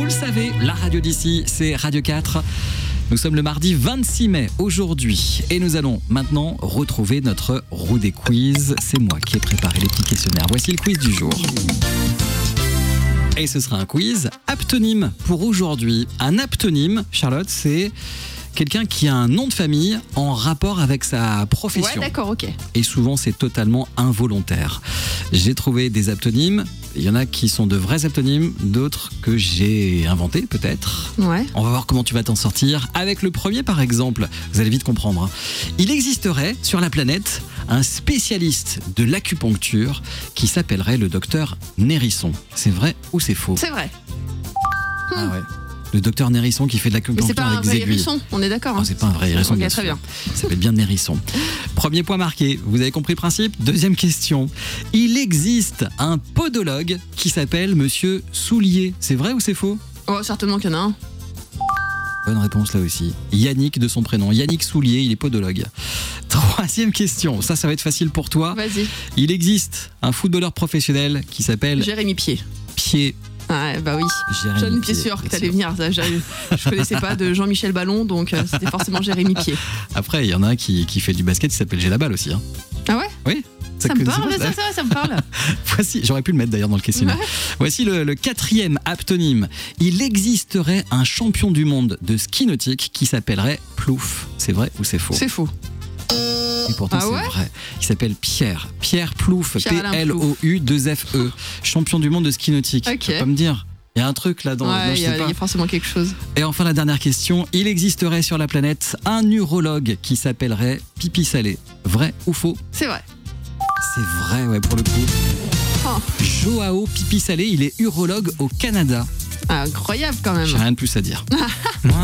Vous le savez, la radio d'ici, c'est Radio 4. Nous sommes le mardi 26 mai aujourd'hui et nous allons maintenant retrouver notre roue des quiz. C'est moi qui ai préparé les petits questionnaires. Voici le quiz du jour. Et ce sera un quiz aptonyme pour aujourd'hui. Un aptonyme, Charlotte, c'est quelqu'un qui a un nom de famille en rapport avec sa profession. Ouais, d'accord, ok. Et souvent, c'est totalement involontaire. J'ai trouvé des aptonymes. Il y en a qui sont de vrais aptonymes, d'autres que j'ai inventés peut-être. Ouais. On va voir comment tu vas t'en sortir. Avec le premier, par exemple, vous allez vite comprendre. Il existerait sur la planète un spécialiste de l'acupuncture qui s'appellerait le docteur Nérisson. C'est vrai ou c'est faux? C'est vrai. Ah ouais. Le docteur Nérisson qui fait de Mais l'acupuncture c'est pas un avec des vrai aiguilles. hérisson, on est d'accord. Ah, c'est pas un vrai hérisson, Ok, bien très sûr. bien. Il s'appelle bien Nérisson. Premier point marqué. Vous avez compris le principe? Deuxième question. Il existe un podologue qui s'appelle Monsieur Soulier. C'est vrai ou c'est faux? Oh, certainement qu'il y en a un. Bonne réponse là aussi. Yannick de son prénom. Yannick Soulier, il est podologue. Troisième question. Ça va être facile pour toi. Vas-y. Il existe un footballeur professionnel qui s'appelle Jérémy Pied. Pied. Ah, bah oui. Jérémy J'en Pied, étais sûr que bien t'allais sûr. venir. Ça, je connaissais pas de Jean-Michel Ballon, donc c'était forcément Jérémy Pied. Après, il y en a un qui fait du basket qui s'appelle Gélabal aussi. Hein. Ah ouais? Oui. Ça me connaissait parle, pas, ça me parle. Voici, j'aurais pu le mettre d'ailleurs dans le questionnaire. Ouais. Voici le quatrième aptonyme. Il existerait un champion du monde de ski nautique qui s'appellerait Plouf. C'est vrai ou c'est faux? C'est faux. Et pourtant Ah ouais? c'est vrai. Il s'appelle Pierre. Pierre Plouf. Pierre-Alain Plouf. Champion du monde de ski nautique. Ok. Tu peux pas me dire? Il y a un truc là-dedans. Ouais, non, il je y, sais pas. a forcément quelque chose. Et enfin la dernière question. Il existerait sur la planète un urologue qui s'appellerait Pipi Salé. Vrai ou faux? C'est vrai. C'est vrai, ouais, pour le coup. Oh. Joao Pipi Salé, il est urologue au Canada. Ah, incroyable quand même. J'ai rien de plus à dire.